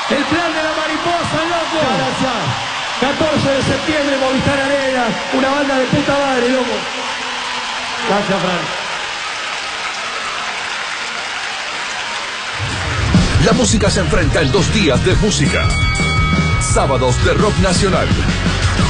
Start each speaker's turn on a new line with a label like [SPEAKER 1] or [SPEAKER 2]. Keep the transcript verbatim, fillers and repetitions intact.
[SPEAKER 1] El plan de la mariposa, loco. catorce de septiembre, Movistar Arena. Una banda de puta madre, loco. Gracias, Fran.
[SPEAKER 2] La música se enfrenta en dos días de música. Sábados de rock nacional.